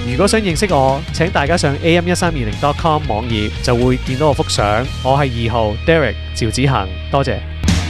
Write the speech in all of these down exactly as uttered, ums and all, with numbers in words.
如果想認識我，請大家上 a m 一三二零 dot com 網頁就會見到我幅相。我係二號 Derek 趙子恒，多謝。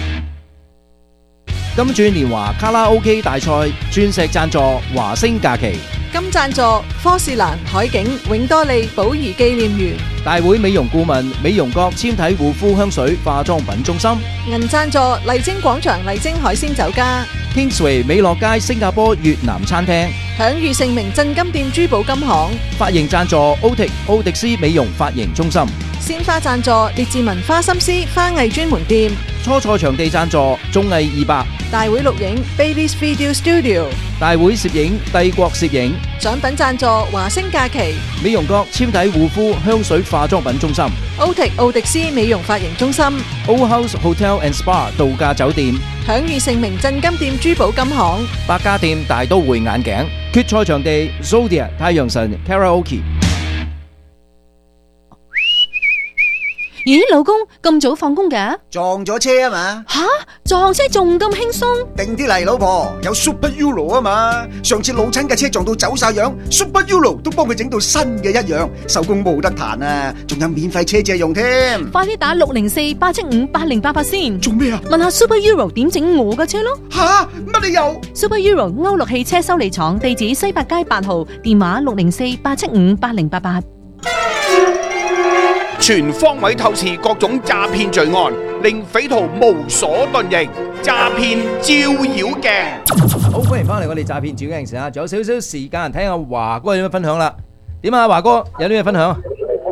金鑽年華卡拉 OK 大賽鑽石贊助華星假期， 金贊助科士蘭海景永多利寶儀紀念園， 大會美容顧問美容閣纖體護膚香水化妝品中心， 銀贊助麗晶廣場麗晶海鮮酒家， Kingsway 美樂街新加坡越南餐廳， 享譽盛名鎮金店珠寶金行， 髮型贊助奧迪奧迪斯美容髮型中心， 鮮花贊助列治文花心思花藝專門店， 初賽場地贊助綜藝二百， 大會錄影 Baby's Video Studio， 大會攝影帝國攝影， 獎品贊助華星假期， 美容閣纖體護膚香水化妝品中心， 奧迪奧迪斯美容髮型中心， Old House Hotel and Spa 度假酒店， 享譽盛名鎮金店珠寶金行， 百家店大都會眼鏡，決賽場地 Zodiac 太陽神 Karaoke。 咦，老公咁早放工㗎？ 撞咗車啊嘛！ 吓，撞車仲咁輕鬆？ 定啲嚟，老婆，有 Super Euro 啊嘛！上次老親嘅車撞到走晒樣 ，Super Euro 都幫佢整到新嘅一樣，手工冇得彈啊！仲有免費車借用添。 快啲打六零四八七五八零八八先。 做咩啊？ 問下 Super Euro 點整我嘅車咯。 吓，乜你又 ？Super Euro 歐陸汽車修理廠，地址西八街八號，電話六零四八七五八零八八。 全方位透視各種詐騙罪案，令匪徒無所遁形。詐騙照妖鏡， 好，歡迎翻嚟我哋詐騙照妖鏡時啊！仲有少少時間睇下華哥有咩分享啦。點啊，華哥有啲咩分享啊？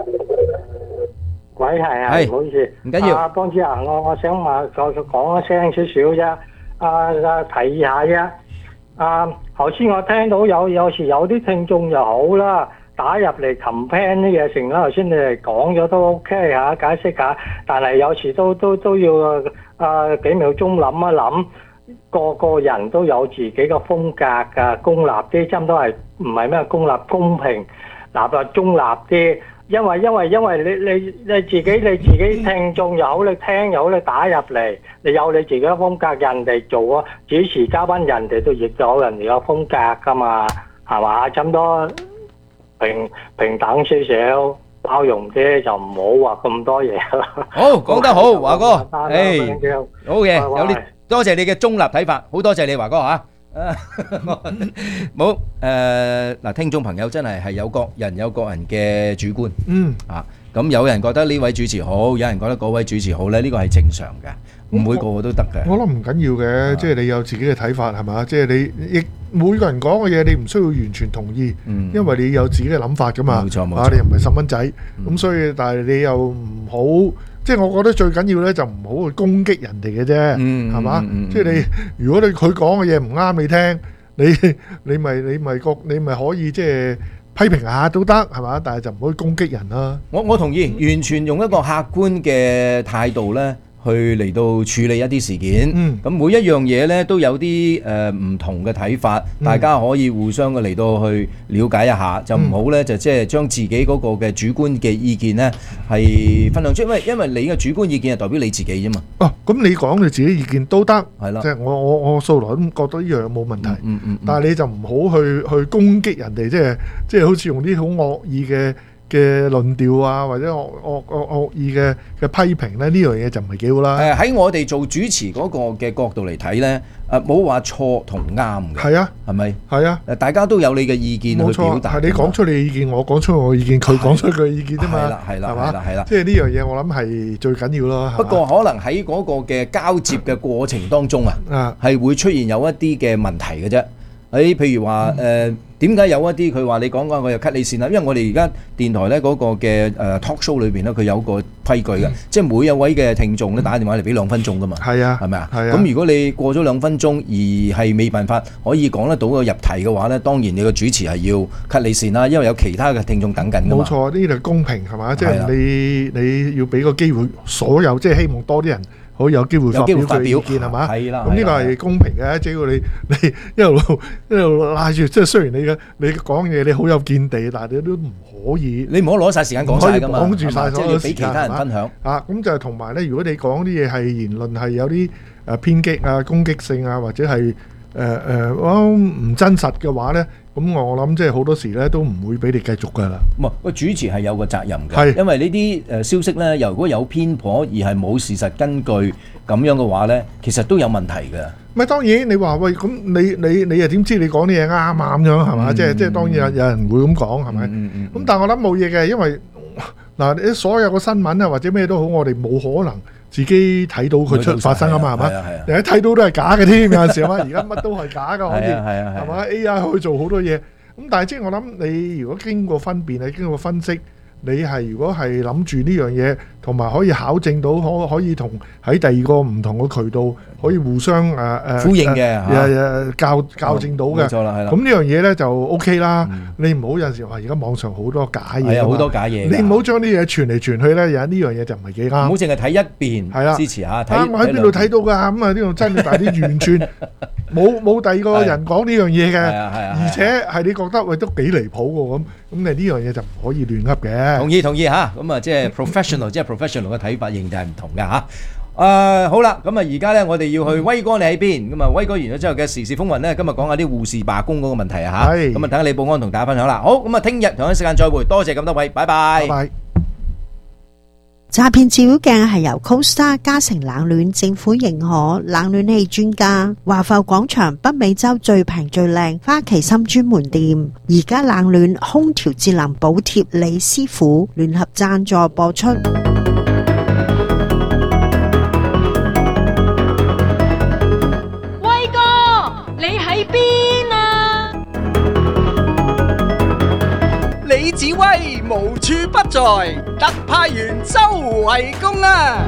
喂，係啊， 係唔好意思， 唔緊要啊，邦子啊，我我想話再講一聲少少啫，啊啊提議下啫。啊，頭先我聽到有有時有啲聽眾就好啦。打入嚟 campaign 啲嘢成啦，頭先你哋講咗都 OK 嚇，解釋下。但係有時都都都要啊幾秒鐘諗一諗，個個人都有自己嘅風格㗎，公立啲，差唔多係唔係咩公立公平，立啊中立啲。因為因為因為你你你自己你自己聽眾又好，你聽又好，你打入嚟，你有你自己嘅風格，人哋做啊主持嘉賓，人哋都亦有人哋嘅風格㗎嘛，係嘛？差唔多。平平等少少，包容啲，就唔好話咁多嘢啦。 好，講得好，華哥，誒，好嘅，有啲喂喂多謝你嘅中立睇法，好多謝你華哥嚇。冇誒嗱，聽眾朋友真係係有各人有各人嘅主觀， 嗯啊，咁有人覺得呢位主持好，有人覺得嗰位主持好咧，呢個係正常嘅，唔會個個都得嘅。 我諗唔緊要嘅，即係你有自己嘅睇法係嘛？即係你亦每個人講嘅嘢，你唔需要完全同意，因為你有自己嘅諗法噶嘛。 冇錯冇錯， 啊，你又唔係細蚊仔，咁所以但係你又唔好。即係我覺得最緊要咧，就唔好去攻擊人哋嘅啫，係嘛？即係你，如果你佢講嘅嘢唔啱你聽，你你咪你咪覺你咪可以即係批評下都得，係嘛？但係就唔可以攻擊人啦。 我我同意，完全用一個客觀嘅態度咧，去嚟到處理一啲事件。咁、嗯、每一樣嘢咧都有啲誒唔同嘅睇法，嗯、大家可以互相嘅嚟到去了解一下，就唔好咧就即係將自己嗰個嘅主觀嘅意見咧係分享出，因為因為你嘅主觀意見係代表你自己啫嘛。 哦，咁你講你自己意見都得， 係啦， 即係我我我素來都覺得呢樣冇問題。 嗯嗯嗯、 但係你就唔好去去攻擊人哋，即係即係好似用啲好惡意嘅嘅論調啊，或者惡惡惡惡意嘅嘅批評咧，呢樣嘢就唔係幾好啦。 誒喺我哋做主持嗰個嘅角度嚟睇咧，誒冇話錯同啱嘅。 係啊， 係咪？ 係啊， 誒大家都有你嘅意見去表達。 冇錯，係你講出你嘅意見，我講出我嘅意見，佢講出佢嘅意見啫嘛。 係啦，係啦，係啦，係啦。 即係呢樣嘢，我諗係最緊要咯。 不過可能喺嗰個嘅交接嘅過程當中啊，係會出現有一啲嘅問題嘅啫。喺譬如話誒。點解有一啲佢話你講講我又 cut 你線啦？因為我哋而家電台咧嗰個嘅誒 talk show 裏邊咧，佢有個規矩嘅，嗯、即係每一位嘅聽眾咧打電話嚟俾兩分鐘噶嘛。係啊，係咪啊？係啊。咁如果你過咗兩分鐘而係未辦法可以講得到個入題嘅話咧，當然你個主持係要 cut 你線啦，因為有其他嘅聽眾等緊噶嘛。冇錯，呢度公平係嘛？即係你你要俾個機會所有，即係希望多啲人。好有機會發表佢意見係嘛？係啦，咁呢個係公平嘅，只要你你一路一路拉住，即係雖然你嘅你講嘢你好有見地，但係你都唔可以，你唔好攞曬時間講曬㗎嘛，綁住曬所有時間，即係要俾其他人分享啊！咁就係同埋咧，如果你講啲嘢係言論係有啲誒偏激啊、攻擊性啊，或者係誒誒唔真實嘅話咧，咁我諗即係好多時咧都唔會俾你繼續噶啦。 唔係個主持係有個責任嘅，因為呢啲誒消息咧，如果有偏頗而係冇事實根據咁樣嘅話咧，其實都有問題嘅。 咪當然你話喂，咁你你你又點知你講啲嘢啱啊咁樣係嘛？即係即係當然有有人會咁講係咪？咁但係我諗冇嘢嘅，因為嗱你所有個新聞啊或者咩都好，我哋冇可能自己睇到佢出發生啊嘛係嘛？人一睇到都係假嘅添，有陣時係嘛？而家乜都係假㗎，可以係嘛 ？A I 可以做好多嘢，咁但係即係我諗你如果經過分辨啊，經過分析。你係如果係諗住呢樣嘢，同埋可以考證到可可以同喺第二個唔同嘅渠道可以互相誒誒呼應嘅， 誒誒校校正到嘅， 冇錯啦，係啦。 咁呢樣嘢咧就 OK 啦。你唔好有陣時話而家網上好多假嘢， 係好多假嘢。 你唔好將啲嘢傳嚟傳去咧，有呢樣嘢就唔係幾啱。唔好淨係睇一邊，係啦，支持下睇。 我喺邊度睇到㗎？咁啊呢度真係大啲完全冇冇第二個人講呢樣嘢嘅，而且係你覺得喂都幾離譜喎咁。咁你呢樣嘢就唔可以亂噏嘅。 同意同意嚇，咁啊即係 professional，即係 professional 嘅睇法，仍然係唔同嘅嚇。誒好啦，咁啊而家咧我哋要去威哥，你喺邊？咁啊威哥完咗之後嘅時事風雲咧，今日講下啲護士罷工嗰個問題啊嚇。咁啊等下李保安同大家分享啦。好，咁啊聽日同一時間再會，多謝咁多位，拜拜。拜拜。 詐騙照妖鏡係由 CoStar 嘉誠冷暖政府認可冷暖氣專家華埠廣場北美洲最平最靚花旗參專門店，而家冷暖空調節能補貼李師傅聯合贊助播出。 威哥，你喺邊啊？ 李子威無處不在，特派員周圍公啊！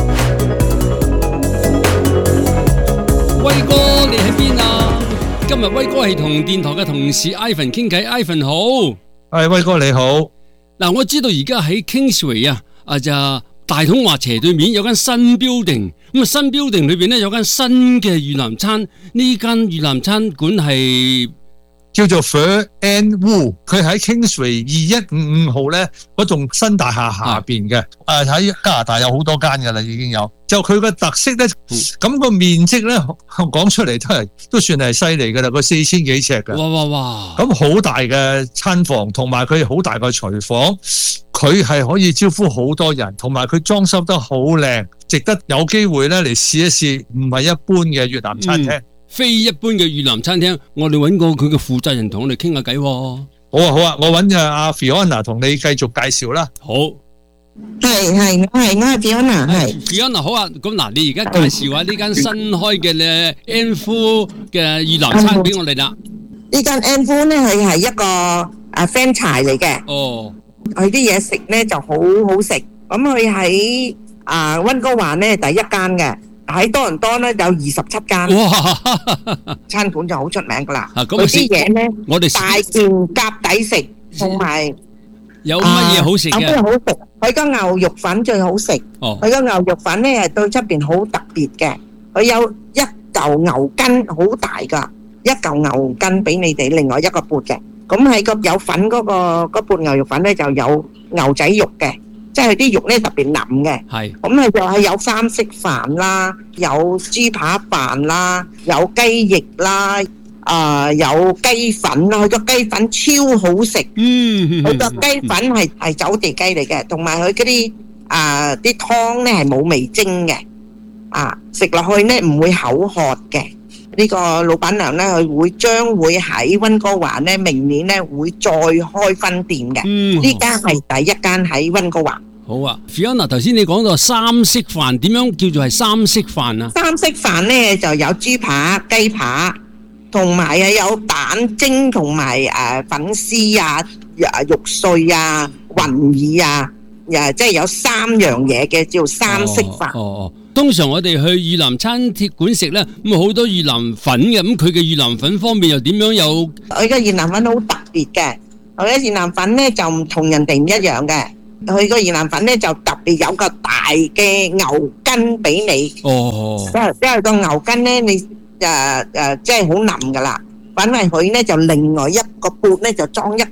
威哥你喺邊啊？今日威哥係同電台嘅同事 Ivan 傾偈 ，Ivan 好。 係威哥你好。 嗱，我知道而家喺 Kingsway 啊，啊就大統華斜對面有間新 building，咁啊新 building 裏邊咧有間新嘅越南餐，呢間越南餐館係叫做 Pho and Wu， 佢喺 Kingsway 二一五五號咧嗰棟新大廈下邊嘅，誒喺加拿大有好多間噶啦，已經有。就佢個特色咧，咁個面積咧講出嚟都係都算係犀利噶啦，個四千幾尺嘅。 哇哇哇！ 咁好大嘅餐房，同埋佢好大個廚房，佢係可以招呼好多人，同埋佢裝修得好靚，值得有機會咧嚟試一試，唔係一般嘅越南餐廳。 嗯非一般嘅越南餐廳，我哋揾過佢嘅負責人同我哋傾下偈。 好啊好啊，我揾阿 Fiona 同你繼續介紹啦。 好， 係係我係我係 Fiona 係。 Fiona 好啊，咁嗱，你而家介紹下呢間新開嘅咧 An Phu 嘅越南餐俾我哋啦。 呢間 An Phu 咧，佢係一個啊 franchise 嚟嘅。 哦， 佢啲嘢食咧就好好食。咁佢喺啊溫哥華咧第一間嘅。喺多倫多咧有二十七間，餐館就好出名噶啦。佢啲嘢咧， 我哋大件夾抵食，同埋有乜嘢好食嘅？ 有咩好食？佢個牛肉粉最好食。 哦， 佢個牛肉粉咧係對出邊好特別嘅。佢有一嚿牛筋，好大噶，一嚿牛筋俾你哋另外一個缽嘅。咁喺個有粉嗰個嗰缽牛肉粉咧就有牛仔肉嘅。即係啲肉咧特別腍嘅，咁佢就係有三色飯啦，有豬扒飯啦，有雞翼啦，啊、呃、有雞粉啦，佢個雞粉超好食，佢個雞粉係係走地雞嚟嘅，同埋佢嗰啲啊啲湯咧係冇味精嘅，啊食落去咧唔會口渴嘅。呢、這個老闆娘咧佢會將會喺溫哥華咧明年咧會再開分店嘅，呢間係第一間喺溫哥華。 好啊 ，Fiona， 頭先你講到三色飯，點樣叫做係三色飯啊？ 三色飯咧就有豬扒、雞扒，同埋啊有蛋蒸同埋誒粉絲啊、肉碎啊、雲耳啊，誒即係有三樣嘢嘅叫三色飯。 哦哦，通常我哋去越南餐館食咧，咁啊好多越南粉嘅，咁佢嘅越南粉方面又點樣有？ 佢嘅越南粉好特別嘅，佢嘅越南粉咧就唔同人哋唔一樣嘅。佢個越南粉咧就特別有個大嘅牛筋俾你， 哦， 因為因為個牛筋咧你誒誒即係好腍噶啦，反為佢咧就另外一個缽咧就裝一